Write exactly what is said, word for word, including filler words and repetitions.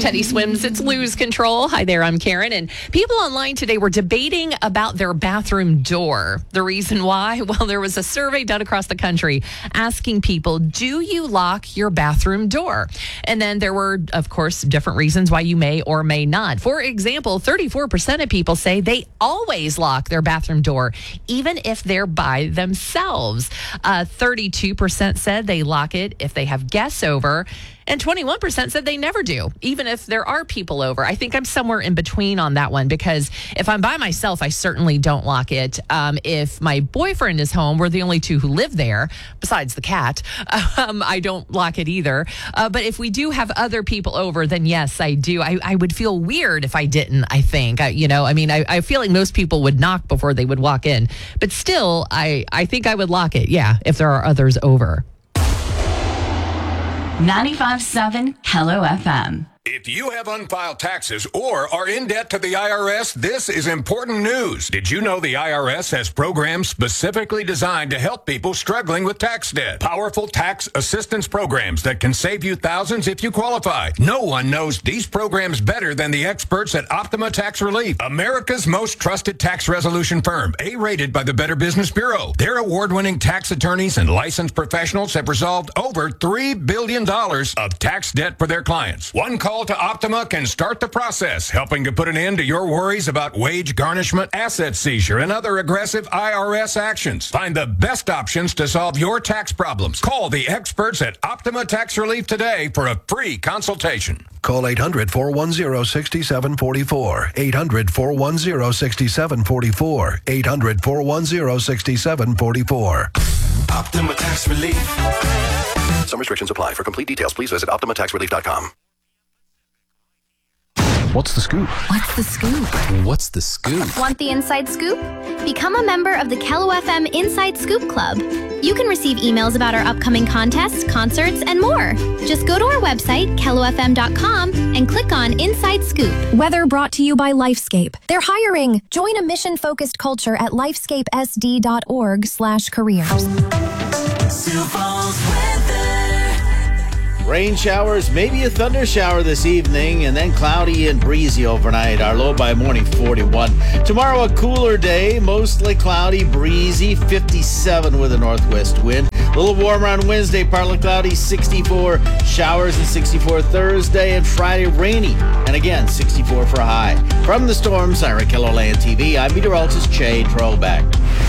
Teddy Swims, it's Lose Control. Hi there, I'm Karen. And people online today were debating about their bathroom door. The reason why? Well, there was a survey done across the country asking people, do you lock your bathroom door? And then there were, of course, different reasons why you may or may not. For example, thirty-four percent of people say they always lock their bathroom door, even if they're by themselves. Uh, thirty-two percent said they lock it if they have guests over. And twenty-one percent said they never do, even if there are people over. I think I'm somewhere in between on that one, because if I'm by myself, I certainly don't lock it. Um, if my boyfriend is home, we're the only two who live there, besides the cat, um, I don't lock it either. Uh, but if we do have other people over, then yes, I do. I, I would feel weird if I didn't, I think. I, you know, I mean, I, I feel like most people would knock before they would walk in. But still, I, I think I would lock it, yeah, if there are others over. ninety-five point seven Hello F M. If you have unfiled taxes or are in debt to the I R S, this is important news. Did you know the I R S has programs specifically designed to help people struggling with tax debt? Powerful tax assistance programs that can save you thousands if you qualify. No one knows these programs better than the experts at Optima Tax Relief, America's most trusted tax resolution firm, A-rated by the Better Business Bureau. Their award-winning tax attorneys and licensed professionals have resolved over three billion dollars of tax debt for their clients. One call to Optima can start the process, helping to put an end to your worries about wage garnishment, asset seizure, and other aggressive I R S actions. Find the best options to solve your tax problems. Call the experts at Optima Tax Relief today for a free consultation. Call eight hundred, four one zero, six seven four four. eight hundred, four one zero, six seven four four. eight hundred, four one zero, six seven four four. Optima Tax Relief. Some restrictions apply. For complete details, please visit optima tax relief dot com. What's the scoop? What's the scoop? What's the scoop? Want the inside scoop? Become a member of the Kello F M Inside Scoop Club. You can receive emails about our upcoming contests, concerts, and more. Just go to our website, kello f m dot com, and click on Inside Scoop. Weather brought to you by Lifescape. They're hiring. Join a mission-focused culture at lifescape s d dot org slash careers. Sioux Falls weather. Rain showers, maybe a thunder shower this evening, and then cloudy and breezy overnight. Our low by morning, forty-one. Tomorrow, a cooler day, mostly cloudy, breezy, fifty-seven with a northwest wind. A little warmer on Wednesday, partly cloudy, sixty-four. Showers and sixty-four Thursday, and Friday, rainy. And again, sixty-four for a high. From the storms, I'm Rick Kelloland T V. I'm meteorologist Che Trollback.